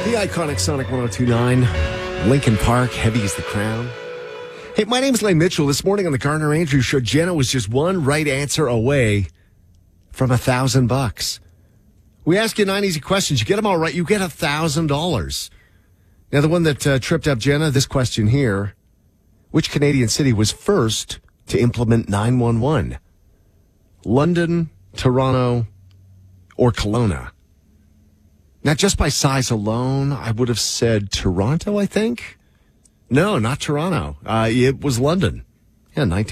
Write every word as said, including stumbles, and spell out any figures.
The iconic Sonic one oh two point nine, Linkin Park, Heavy is the Crown. Hey, my name's Lane Mitchell. This morning on the Garner Andrews Show, Jenna was just one right answer away from a thousand bucks. We ask you nine easy questions. You get them all right, you get a thousand dollars. Now, the one that uh, tripped up Jenna, this question here: which Canadian city was first to implement nine one one? London, Toronto, or Kelowna? Now, just by size alone, I would have said Toronto, I think. No, not Toronto. Uh, it was London. Yeah, nineteen